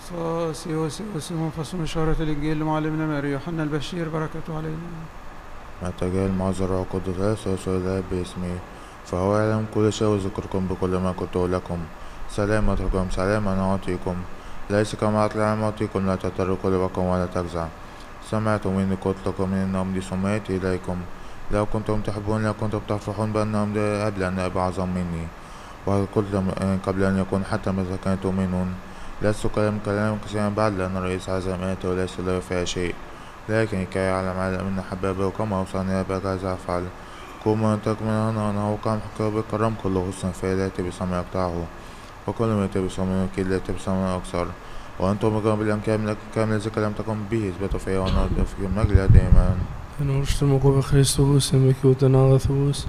فاسيوس منفصل إشارة الإنجيل لمعلمنا ماري يوحنا البشير بركته علينا. متى جاء المعذر وقدس وسؤال باسمي فهو يعلم كل شيء وذكركم بكل ما قلت لكم. سلام أتركم، سلام أنا أعطيكم، ليس كما العالم أعطيكم، لا تضطروا قلوبكم ولا تجزع. سمعتم إني قلت لكم إن أمضي سميت إليكم، لو كنتم تحبون لكنتم تفرحون بأن أمضي قبل أن أبقى أعظم مني. وهل قلت قبل أن يكون حتى متى كنتم تؤمنون؟ لست كلام كثيرا بعد لأن رئيس هذا مات وليس له فيها شيء، لكن كي يعلم العالم أن حبابه وكما أوصاني بهذا أفعل. كما أنتك من أنا وقام حكى بكرم كل حسن فلا يأتي بسمع يقطعه، وكل ما يأتي بسمع أكيد لا يأتي بسمع أكثر. وأنتم بقبل كامل الذكر لم تكن به اثبتوا فيه ونرد في المجد دائما. نرشتمكم بخريستوس مكيوت ناغثوس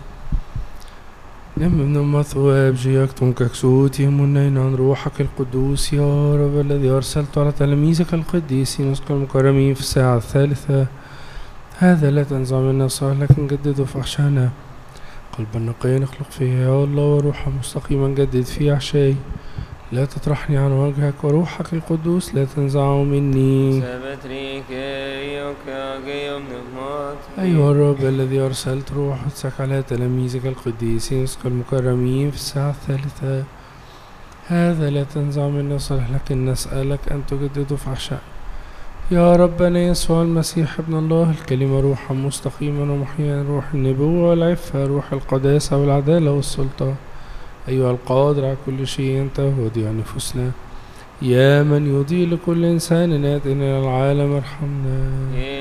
من مثواب جياكتم ككسوتهم منين عن روحك القدوس يا رب الذي أرسلت على تلاميذك القديسين نسق المكرمين في الساعة الثالثة. هذا لا تنزع منا صالح لكن جدده في أحشائنا. قلبا نقيا نخلق فيه يا الله، وروحا مستقيما جدد في أحشائي. لا تطرحني عن وجهك، وروحك القدوس لا تنزعه مني. أيها الرب الذي أرسلت روحك على تلاميذك القديسين نسق المكرمين في الساعة الثالثة. هذا لا تنزع منا صالح لكن نسألك أن تجدده في أحشائي. يا ربنا يسوع المسيح ابن الله الكلمة روحا مستقيما ومحيا، روح النبوة والعفة، روح القداسة والعدالة والسلطة. أيها القادر على كل شيء أنت وديع نفوسنا، يا من يضيء لكل إنسان آت إلى العالم ارحمنا.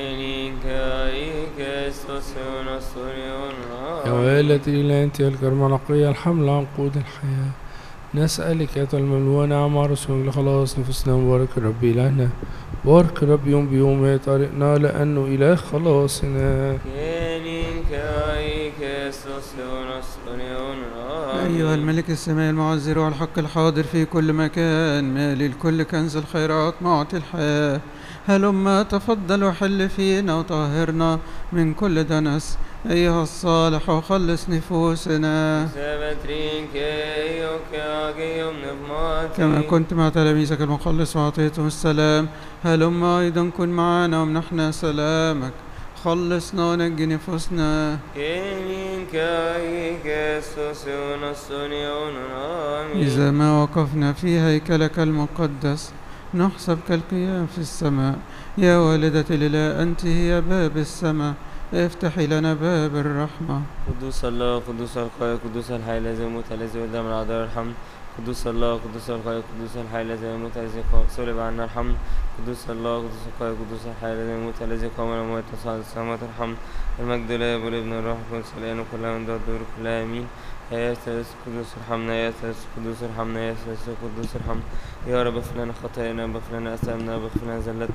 يا والدي إلى أنت الكرمة نقية الحمل عنقود الحياة، نسألك يا المملوءة نعمة رسولك لخلاص نفوسنا. مبارك الرب إلهنا، بارك الرب يوم بيوم يا طريقنا لأنه إله خلاصنا. أيها الملك السماء المعزر والحق الحاضر في كل مكان، مالي الكل كنز الخيرات معطي الحياة، هلما تفضل وحل فينا وطهرنا من كل دنس أيها الصالح وخلص نفوسنا. كما كنت مع تلاميذك المخلص وأعطيتهم السلام، هلما أيضا كن معنا ومنحنا سلامك، خلصنا ونجي نفوسنا. إذا ما وقفنا في هيكلك المقدس نحسب كالقيام في السماء. يا والدة الإله أنت هي باب السماء، افتحي لنا باب الرحمة. قدوس الله، قدوس القوي، قدوس الحي الذي يموت الذي قدام العذراء الحمد. قدوس الله، قدوس القوي، قدوس الحي الذي يموت الذي صلب عنا الحمد. قدوس الله، قدوس القوي، قدوس الحي الذي يموت الذي قام من الأموات وصعد السماوات الحمد. المجد للآب والابن والروح القدس الآن وكل من الدور كلها آمين. يا ثالث قدوس ارحمنا، يا ثالث قدوس ارحمنا، يا ثالث قدوس ارحمنا. يا رب اغفر لنا خطايانا، اغفر لنا أثامنا، اغفر لنا زلتنا.